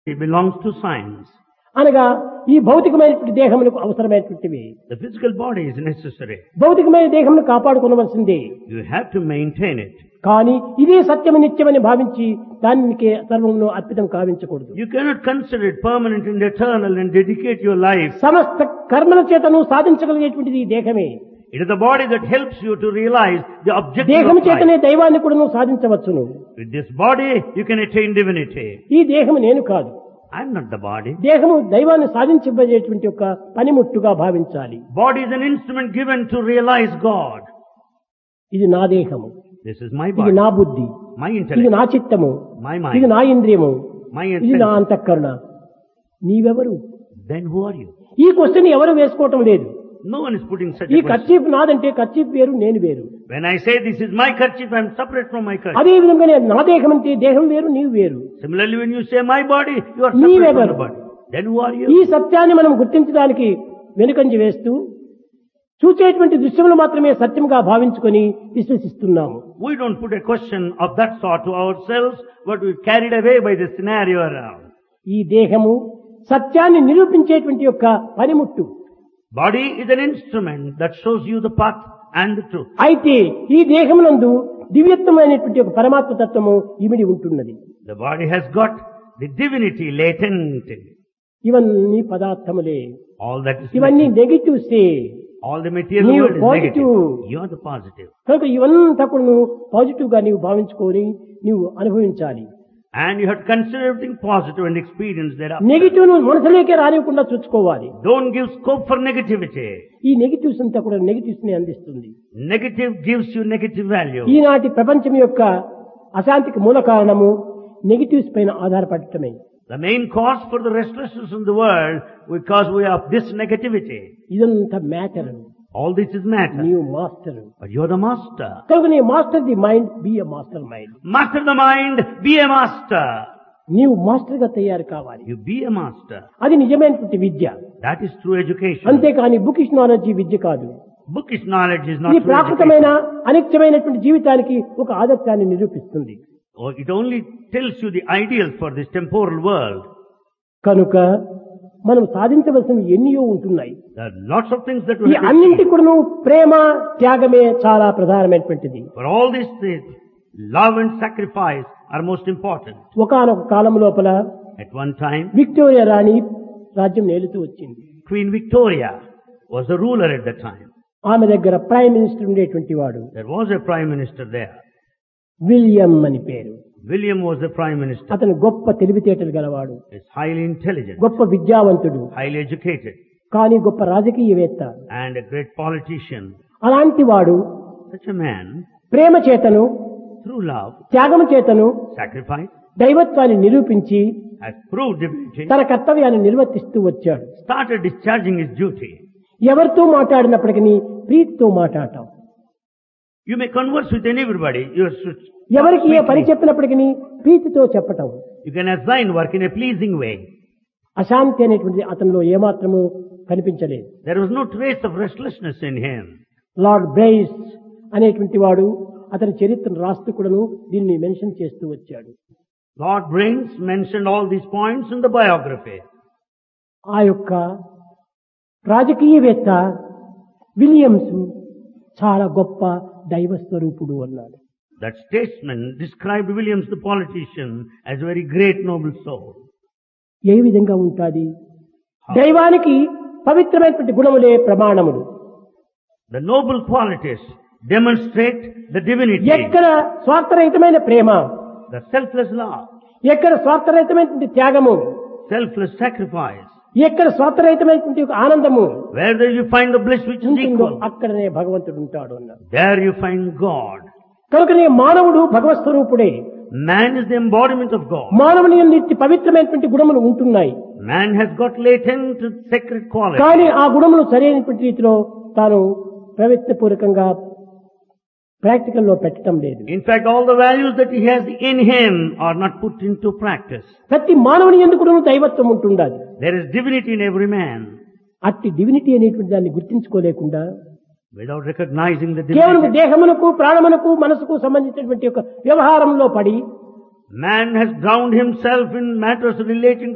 It belongs to science. అనగా ఈ భౌతికమైనటువంటి దేహములకు అవసరమైనటువంటివి. The physical body is necessary. భౌతికమైన దేహమును కాపాడుకోవలసిందే. You have to maintain it. కానీ ఇదే సత్యము నిత్యమని భావించి దానికి సర్వమును అర్పితం కావించకూడదు. You cannot consider it permanent and eternal and dedicate your life. సమస్త కర్మల చేతను సాధించగలిగేటువంటిది ఈ దేహమే. It is the body that helps you to realize the objective దేహము of చేతనే life. దైవాన్ని కూడా నువ్వు సాధించవచ్చును. With this body, you can attain divinity. ఈ దేహము నేను కాదు. I am not the body. దేహము దైవాన్ని సాధించబోయేటువంటి ఒక పనిముట్టుగా భావించాలి. Body is an instrument given to realize God. ఇది నా దేహము, This is my ఇది body, నా బుద్ధి, my ఇది intellect, నా చిత్తము, my ఇది mind, నా ఇంద్రియము, my ఇది నా sense. అంతఃకరణ. నీవెవరు? Then who are you? ఈ క్వశ్చన్ ఎవరు వేసుకోవటం లేదు. No one is putting such ఈ a question. కర్చీఫ్ నాదంటే కర్చీఫ్ వేరు, నేను వేరు. When I say this is my kerchief, I am separate from my kerchief. అదే విధంగానే నా దేహం అంటే దేహం వేరు, నీవు వేరు. Similarly, when you say my body, you are Nee separate from vevaru. the body. Then who are ఈ you? సత్యాన్ని మనం గుర్తించడానికి వెనుకంజ వేస్తూ చూచేటువంటి దృశ్యములు మాత్రమే సత్యముగా భావించుకొని విశ్వసిస్తున్నాము. We don't put a question of that sort to ourselves, but we carried away by the scenario around. ఈ దేహము సత్యాన్ని నిరూపించేటువంటి యొక్క పనిముట్టు. Body is an instrument that shows you the path and the truth. అయితే ఈ దేహమునందు దివ్యత్వమైనటువంటి ఒక పరమాత్మ తత్వము ఇమిడి ఉంటున్నది. The body has got the divinity latent in it. ఇవన్నీ పదార్థములే, All that is ఇవన్నీ negative. నెగిటివ్సే. All the material You world is positive. negative. You are the positive. కనుక ఇవంతా కూడా నువ్వు పాజిటివ్ గా నీవు భావించుకొని నీవు అనుభవించాలి. And you have to consider everything positive and experience thereafter. Negative ను మనసులోకే రానివ్వకుండా చూసుకోవాలి. Don't give scope for negativity. ఈ నెగిటివ్స్ అంతా కూడా నెగిటివ్స్ ని అందిస్తుంది. Negative gives you negative value. ఈనాటి ప్రపంచం యొక్క అశాంతికి మూల కారణము నెగిటివ్స్ పైన ఆధారపడటమే. The main cause for the restlessness in the world because we have this negativity. ఇదంతా matter. All this is matter. నీవు master. But you are the master. కనుక నీ master the mind, B a master mind. Master the mind, be a master. నీవు master గా తయారు కావాలి. You be a master. అది నిజమైనటువంటి విద్య. That is true education. అంతేకాని బుకిష్ నాలెడ్జ్ విద్య కాదు. Bookish knowledge is not ఈ true ప్రాకృతమైన education. అనిత్యమైనటువంటి జీవితానికి ఒక ఆదర్శాన్ని నిరూపిస్తుంది. Oh, it only tells you the ideals for this temporal world. కనుక మనం సాధించవలసిన ఎన్నో ఉంటున్నాయి. There are lots of things that ఈ we have to అన్నింటి achieve. కూడా ప్రేమ త్యాగమే చాలా ప్రధానమైనటువంటిది. For all these things, love and sacrifice are most important. ఒకానొక కాలం లోపల At one time, విక్టోరియా రాణి రాజ్యం నేలుతూ వచ్చింది. Queen Victoria was the ruler at the time. ఆమె దగ్గర ప్రైమ్ మినిస్టర్ ఉండేటువంటి వాడు There was a prime minister there. William అని పేరు. William was the prime minister. అతను గొప్ప తెలివితేటలు గలవాడు, He's highly intelligent, గొప్ప విద్యావంతుడు, highly educated, కానీ గొప్ప రాజకీయవేత్త. and a great politician. అలాంటి వాడు Such a man, ప్రేమ చేతను through love, త్యాగము చేతను sacrifice, దైవత్వాన్ని నిరూపించి has proved divinity, తన కర్తవ్యాన్ని నిర్వర్తిస్తూ వచ్చాడు. started discharging his duty. ఎవరితో మాట్లాడినప్పటికీ ప్రీతితో మాట్లాడటం, You may converse with anybody. You should ఎవరికి ఏ పని speak. చెప్పినప్పటికీ ప్రీతితో చెప్పటం. You can assign work in a pleasing way. అశాంతి అనేటువంటిది అతనిలో ఏమాత్రము కనిపించలేదు. There was no trace of restlessness in him. Lord Bryce అనేటువంటి వాడు అతని చరిత్రను రాస్తూ కూడాను దీన్ని మెన్షన్ చేస్తూ వచ్చాడు. Lord Brains mentioned all these points in the biography. ఆ యొక్క రాజకీయవేత్త విలియమ్స్ చాలా గొప్ప దైవ స్వరూపుడు అన్నాడు. That statesman described Williams the politician as a very great noble soul. ఏ విధంగా ఉంటాది? దైవానికి పవిత్రమైనటువంటి గుణములే ప్రమాణములు. The noble qualities demonstrate the divinity, ఎక్కడ స్వార్థరహితమైన ప్రేమ, the selfless love, ఎక్కడ స్వార్థరహితమైనటువంటి త్యాగము, selfless sacrifice. ఎక్కడ స్వార్థరహితమైనటువంటి ఒక ఆనందము Where there you find the bliss which is ఉంటుందో equal, అక్కడనే భగవంతుడు ఉంటాడు అన్నాడు. there you find God. కనుకనే మానవుడు భగవత్ స్వరూపుడే. Man is the embodiment of God. మానవుని యందు ఇట్టి పవిత్రమైనటువంటి గుణములు ఉంటున్నాయి. Man has got latent sacred qualities. కానీ ఆ గుణములు సరైనటువంటి రీతిలో తాను ప్రయత్నపూర్వకంగా ప్రాక్టికల్ లో పెట్టడం లేదు. In fact, all the values that he has in him are not put into practice. ప్రతి మానవుని యందు కూడా దైవత్వం ఉంటుండాలి. There is divinity in every man. అట్టి డివినిటీ అనేటువంటి దాన్ని గుర్తించుకోలేకుండా Without recognizing the కేవలం divinity, దేహమునకు ప్రాణమునకు మనసుకు సంబంధించినటువంటి ఒక వ్యవహారంలో పడి man has drowned himself in matters relating